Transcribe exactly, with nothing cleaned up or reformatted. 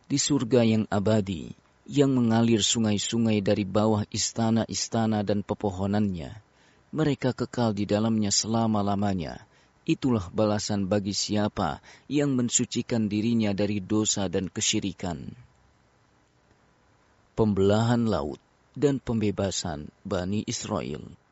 di surga yang abadi, yang mengalir sungai-sungai dari bawah istana-istana dan pepohonannya. Mereka kekal di dalamnya selama-lamanya. Itulah balasan bagi siapa yang mensucikan dirinya dari dosa dan kesyirikan. Pembelahan laut dan pembebasan Bani Israel.